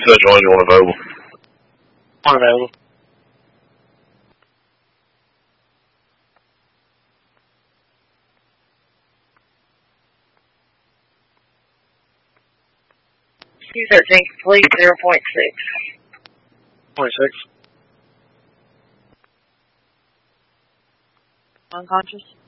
Which one you want available? One available. C13 complete, 0.6. 0.6. Unconscious?